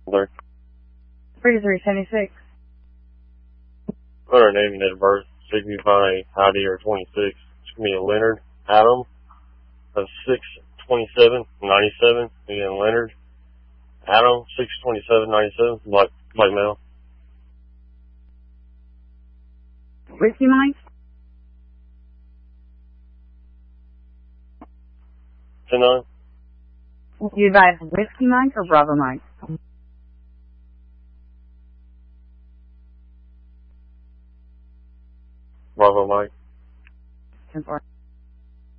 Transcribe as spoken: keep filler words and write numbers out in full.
There. thirty-three seventy-six. Put our name and date of birth. See if you find a I D or twenty-six. It's going to be a Leonard Adam of six twenty-seven ninety-seven. Again, Leonard Adam, six twenty-seven ninety-seven. Black, black male. Whiskey Mike? ten nine. You advise Whiskey Mike or Bravo Mike? Bravo Mike. ten four.